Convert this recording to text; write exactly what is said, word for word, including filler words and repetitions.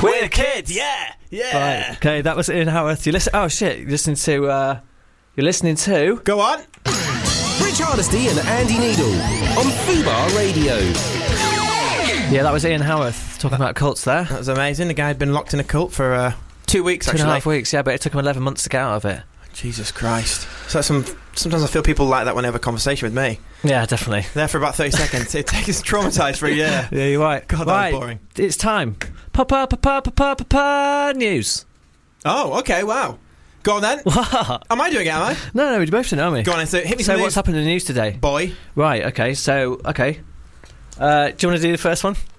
We're the kids, yeah, yeah. Right, okay, that was Ian Howarth. You listen. Oh shit, you're listening to. Uh, you're listening to. Go on. Rich Hardesty and Andy Needle on Fubar Radio. Yeah, that was Ian Howarth talking about cults there. That was amazing. The guy had been locked in a cult for uh, two weeks. Two actually. and a half weeks. Yeah, but it took him eleven months to get out of it. Jesus Christ. So that's some. Sometimes I feel people like that when they have a conversation with me. Yeah, definitely. There for about thirty seconds. It takes traumatised for a year. Yeah, you're right. God, right. that was boring. It's time. Papa, papa, papa, papa, news. Oh, okay. Wow. Go on then. What? Am I doing it? Am I? No, no, we're both doing it, aren't we? Go on. So hit me. So some what's news, happened in the news today, boy? Right. Okay. So okay. Uh, do you want to do the first one?